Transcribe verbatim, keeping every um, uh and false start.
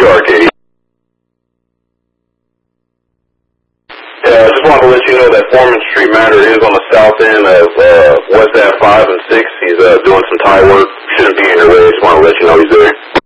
to Arcadia. Yeah, I just wanted to let you know that Foreman Street Matter is on the south end of uh, West Ave five and six. He's uh, doing some tie work. Shouldn't be in your way. Just want to let you know he's there.